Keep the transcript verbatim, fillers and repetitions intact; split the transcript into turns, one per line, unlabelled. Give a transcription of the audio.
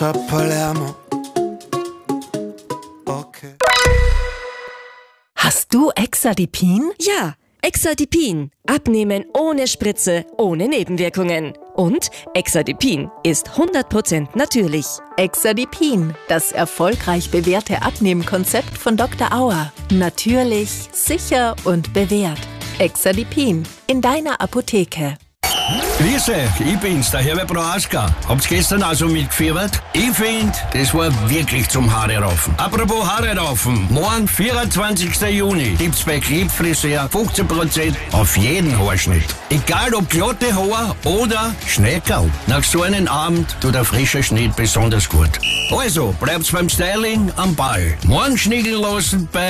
A Palermo. Okay.
Hast du Exadipin?
Ja, Exadipin. Abnehmen ohne Spritze, ohne Nebenwirkungen. Und Exadipin ist hundert Prozent natürlich.
Exadipin, das erfolgreich bewährte Abnehmkonzept von Doktor Auer. Natürlich, sicher und bewährt. Exadipin in deiner Apotheke.
Grüß euch, ich bin's, der Herbert Prohaska. Habt's gestern also mitgefiebert? Ich find, das war wirklich zum Haare raufen. Apropos Haare raufen, morgen, vierundzwanzigsten Juni, gibt's bei Clipfriseur fünfzehn Prozent auf jeden Haarschnitt. Egal ob glatte Haare oder Schneckerl. Nach so einem Abend tut der frische Schnitt besonders gut. Also, bleibt's beim Styling am Ball. Morgen schniegeln lassen bei